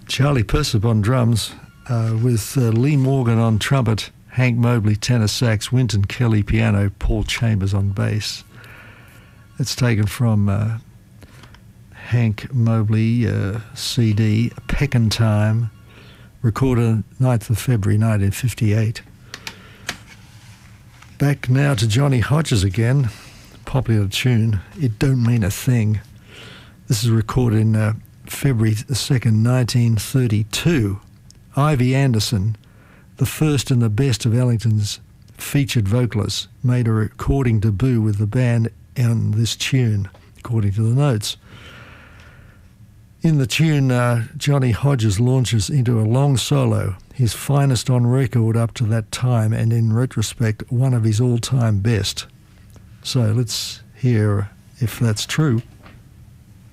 Charlie Persip on drums, with Lee Morgan on trumpet, Hank Mobley tenor sax, Wynton Kelly piano, Paul Chambers on bass. It's taken from Hank Mobley CD, Peckin' Time, recorded 9th of February 1958. Back now to Johnny Hodges again, popular tune, It Don't Mean a Thing. This is recorded in February 2nd, 1932. Ivy Anderson, the first and the best of Ellington's featured vocalists, made a recording debut with the band on this tune, according to the notes. In the tune, Johnny Hodges launches into a long solo, his finest on record up to that time, and in retrospect, one of his all-time best. So let's hear if that's true.